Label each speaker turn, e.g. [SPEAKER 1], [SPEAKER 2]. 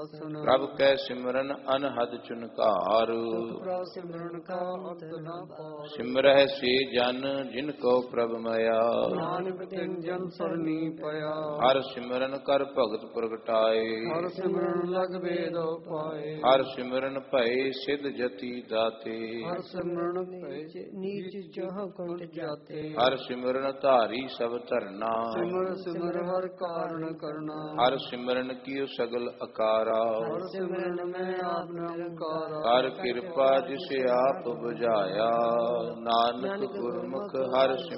[SPEAKER 1] ਆਸਣ।
[SPEAKER 2] ਪ੍ਰਭ ਕੈ ਸਿਮਰਨ ਅਨਹਦ ਚੁਨਕਾਰ,
[SPEAKER 1] ਪ੍ਰਭ ਸਿਮਰਨ ਕਾ ਅੰਤ ਨਾ ਪਾਰ।
[SPEAKER 2] ਸਿਮਰਹਿ ਸੇ ਜਨ ਜਿਨ ਕੋ ਪ੍ਰਭ ਮਾਇਆ,
[SPEAKER 1] ਨਾਨਕ ਤਿਨ ਜਨ ਸਰਨੀ ਪਿਆ।
[SPEAKER 2] ਹਰ ਸਿਮਰਨ ਕਰ ਭਗਤ ਪ੍ਰਗਟਾਏ,
[SPEAKER 1] ਹਰ ਸਿਮਰਨ ਲਗ ਵੇਦ ਪਾਏ।
[SPEAKER 2] ਹਰ ਸਿਮਰਨ ਭਏ ਸਿਧ ਜਤੀ ਦਾਤੇ,
[SPEAKER 1] ਹਰ ਸਿਮਰਨ ਭੈ ਨੀਚ ਜਹ ਕੰਟ ਜਾਤੇ।
[SPEAKER 2] ਹਰ ਸਿਮਰਨ ਧਾਰੀ ਸਭ ਧਰਨਾ,
[SPEAKER 1] ਸਿਮਰ ਸਿਮਰ ਹਰ ਕਾਰਨ ਕਰਨਾ।
[SPEAKER 2] ਹਰ ਸਿਮਰਨ ਕੀਓ ਸਗਲ ਅਕਾਰਾ,
[SPEAKER 1] ਹਰ ਸਿਮਰਨ ਮੈਂ ਆਪ ਨਿਰੰਕਾਰਾ।
[SPEAKER 2] ਕਰ ਕਿਰਪਾ ਜਿਸ ਆਪ ਬੁਝਾਇਆ, ਨਾਨਕ ਗੁਰਮੁਖ ਹਰ